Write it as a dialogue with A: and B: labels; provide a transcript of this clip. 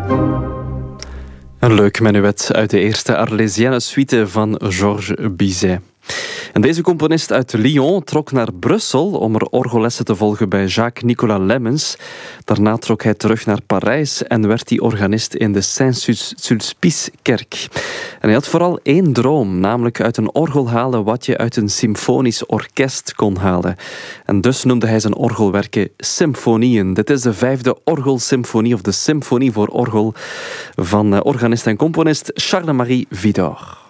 A: Een leuk menuet uit de eerste Arlésienne suite van Georges Bizet. En deze componist uit Lyon trok naar Brussel om er orgellessen te volgen bij Jacques-Nicolas Lemmens. Daarna trok hij terug naar Parijs en werd hij organist in de Saint-Sulpice-kerk. En hij had vooral één droom, namelijk uit een orgel halen wat je uit een symfonisch orkest kon halen. En dus noemde hij zijn orgelwerken symfonieën. Dit is de 5e orgelsymfonie, of de symfonie voor orgel, van organist en componist Charles-Marie Widor.